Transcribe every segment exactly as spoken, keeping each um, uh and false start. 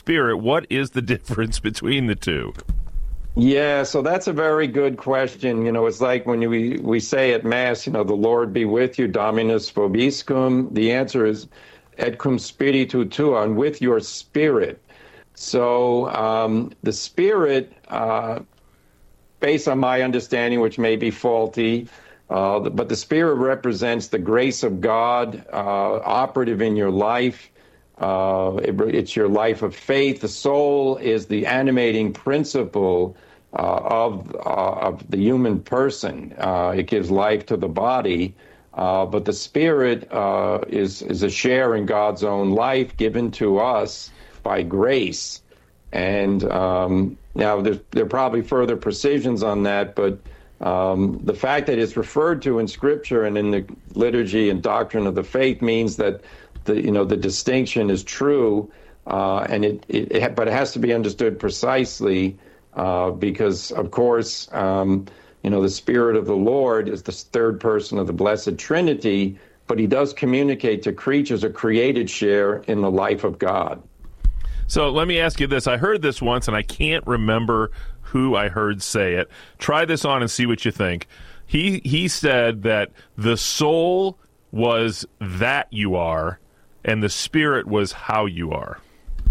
Spirit. What is the difference between the two? Yeah, so that's a very good question. You know, it's like when we, we say at Mass, you know, the Lord be with you, Dominus vobiscum. The answer is et cum spiritu tuo, and with your spirit. So um, the Spirit, uh, based on my understanding, which may be faulty, uh, but the Spirit represents the grace of God uh, operative in your life. Uh, it, it's your life of faith. The soul is the animating principle uh, of uh, of the human person. Uh, it gives life to the body, uh, but the Spirit uh, is is a share in God's own life given to us by grace. And um, now there there are probably further precisions on that, but um, the fact that it's referred to in Scripture and in the liturgy and doctrine of the faith means that the you know the distinction is true, uh, and it, it, it but it has to be understood precisely uh, because of course um, you know the Spirit of the Lord is the third person of the Blessed Trinity, but he does communicate to creatures a created share in the life of God. So let me ask you this. I heard this once, and I can't remember who I heard say it. Try this on and see what you think. He he said that the soul was that you are, and the Spirit was how you are.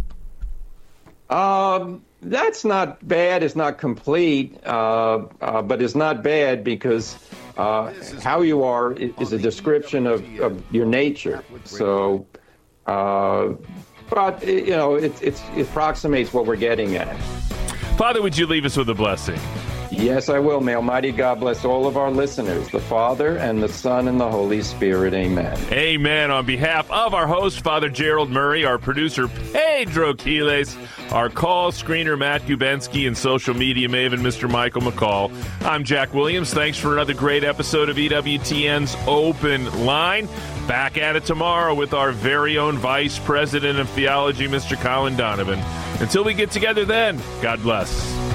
Um, that's not bad. It's not complete, uh, uh, but it's not bad because uh, how you are is a description of, of your nature. So... Uh, But, you know, it, it's, it approximates what we're getting at. Father, would you leave us with a blessing? Yes, I will. May Almighty God bless all of our listeners, the Father and the Son and the Holy Spirit. Amen. Amen. On behalf of our host, Father Gerald Murray, our producer, Pedro Quiles, our call screener, Matt Gubensky, and social media maven, Mister Michael McCall, I'm Jack Williams. Thanks for another great episode of E W T N's Open Line. Back at it tomorrow with our very own Vice President of Theology, Mister Colin Donovan. Until we get together then, God bless.